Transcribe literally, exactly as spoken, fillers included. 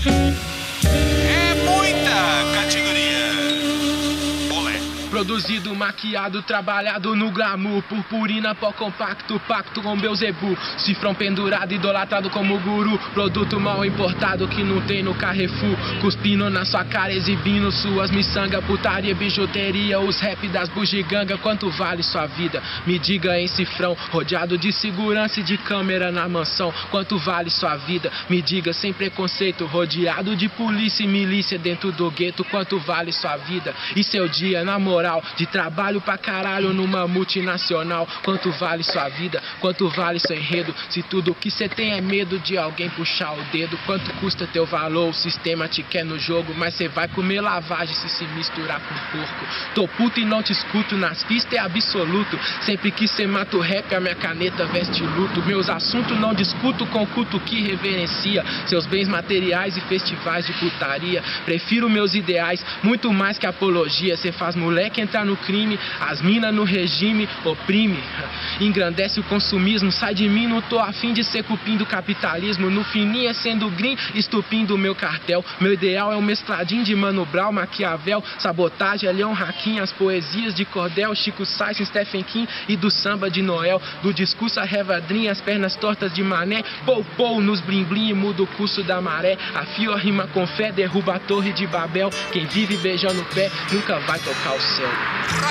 É muita categoria. Olé. Produzido, maquiado, trabalhado no glamour, purpurina, pó compacto, pacto com Beuzebu, cifrão pendurado, idolatrado como guru, produto mal importado que não tem no Carrefour, cuspindo na sua cara, exibindo suas miçanga, putaria, bijuteria, os rap das bugiganga. Quanto vale sua vida? Me diga em cifrão, rodeado de segurança e de câmera na mansão. Quanto vale sua vida? Me diga sem preconceito, rodeado de polícia e milícia dentro do gueto. Quanto vale sua vida? E seu dia, na moral, de trabalho pra caralho numa multinacional. Quanto vale sua vida? Quanto vale seu enredo? Se tudo que cê tem é medo de alguém puxar o dedo. Quanto custa teu valor? O sistema te quer no jogo, mas cê vai comer lavagem se se misturar com porco. Tô puto e não te escuto, nas pistas é absoluto. Sempre que cê mata o rap, a minha caneta veste luto. Meus assuntos não discuto com culto que reverencia seus bens materiais e festivais de putaria. Prefiro meus ideais, muito mais que apologia. Cê faz moleque entrar no crime, as minas no regime oprime, engrandece o consumismo. Sai de mim, não tô afim de ser cupim do capitalismo. No fininho é sendo green, estupindo o meu cartel. Meu ideal é um mescladinho de Mano Brown, Maquiavel, sabotagem, Leon Hakim, as poesias de Cordel, Chico Sainz, Stephen King e do samba de Noel. Do discurso a revadrinha, as pernas tortas de mané, pou pou nos blim blim, muda o curso da maré. Afio a rima com fé, derruba a torre de Babel. Quem vive beijando o pé nunca vai tocar o céu.